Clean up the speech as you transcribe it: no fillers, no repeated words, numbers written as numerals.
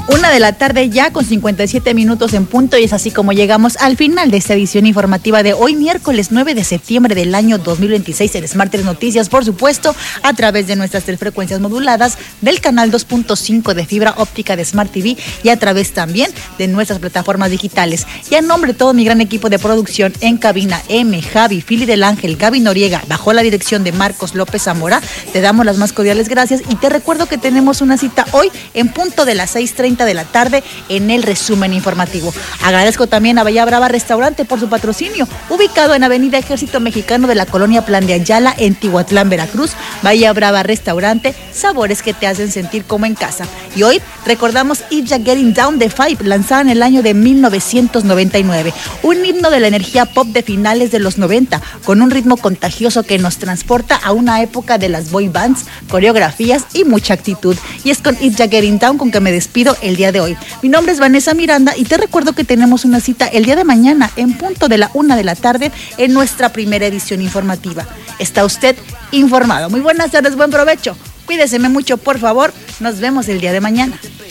1:00 ya con 57 minutos en punto, y es así como llegamos al final de esta edición informativa de hoy, miércoles 9 de septiembre del año 2026 en Smart 3 Noticias, por supuesto, a través de nuestras 3 frecuencias moduladas, del canal 2.5 de fibra óptica de Smart TV y a través también de nuestras plataformas digitales. Y a nombre de todo mi gran equipo de producción en cabina, Javi, Fili del Ángel, Gaby Noriega, bajo la dirección de Marcos López Zamora, te damos las más cordiales gracias y te recuerdo que tenemos una cita hoy en punto de las 6:30 de la tarde en el resumen informativo. Agradezco también a Bahía Brava Restaurante por su patrocinio, ubicado en Avenida Ejército Mexicano de la Colonia Plan de Ayala, en Tihuatlán, Veracruz. Bahía Brava Restaurante, sabores que te hacen sentir como en casa. Y hoy recordamos If Ya Getting Down de Five, lanzada en el año de 1999, un himno de la energía pop de finales de los 90, con un ritmo contagioso que nos transporta a una época de las boy bands, coreografías y mucha actitud. Y es con If Ya Getting Down con que me despido el día de hoy. Mi nombre es Vanessa Miranda y te recuerdo que tenemos una cita el día de mañana en punto de la 1:00 en nuestra primera edición informativa. Está usted informado. Muy buenas tardes, buen provecho. Cuídeseme mucho, por favor. Nos vemos el día de mañana.